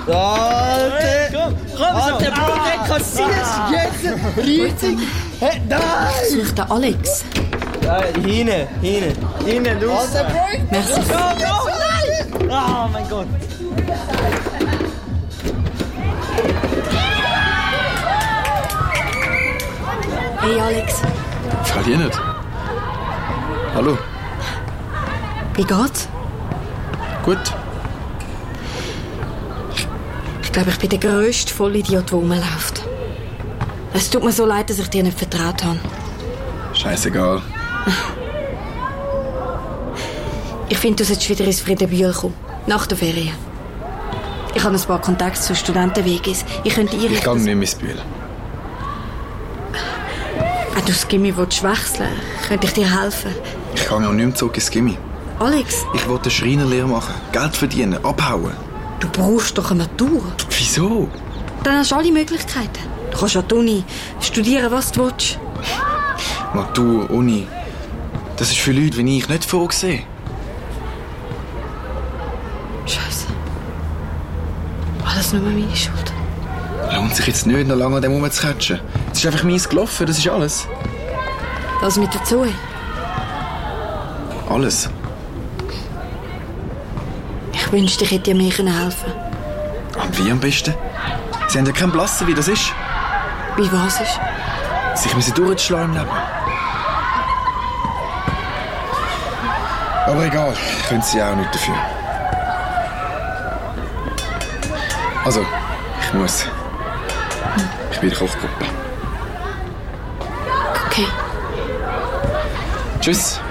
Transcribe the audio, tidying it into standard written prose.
Alter, Bruder, kassierst jetzt! Riesig! Hey, nein! Sucht der Alex. Hinten, los! Alter, Bro! Merci. Nein! Oh mein Gott! Hey Alex, Fall dir nicht. Hallo. wie geht's? Gut. Ich glaube, ich bin der grösste Vollidiot, der rumläuft. Es tut mir so leid, dass ich dir nicht vertraut habe. Scheißegal. Ich finde, du solltest wieder ins Friedenbühl kommen. Nach der Ferien. Ich habe ein paar Kontakte zu Studentenwegis. Ich könnte Ich gehe nicht mehr ins Bühl. Wenn du das Gimmi wechseln willst, könnte ich dir helfen. Ich gehe auch nicht mehr zurück ins Gimmi. Alex, Ich will eine Schreinerlehre machen, Geld verdienen, abhauen. du brauchst doch eine Matur. Wieso? Dann hast du alle Möglichkeiten. Du kannst an die Uni studieren, was du willst. Matur, Uni. Das ist für Leute wie ich nicht vorgesehen. Scheiße. Alles nur meine Schuld. Lohnt sich jetzt nicht, noch lange an dem rumzukatschen. Es ist einfach mies gelaufen, das ist alles. Was mit der Zoe? Alles. Ich wünschte, ich hätte dir mehr helfen können. Und wie am besten? Sie haben ja keinen Blassen, wie das ist. Wie was ist? Sich müssen durchschlagen im Leben. Aber egal, können Sie auch nicht dafür. Also, ich muss. Ich bin in der Kochgruppe. Okay. Tschüss.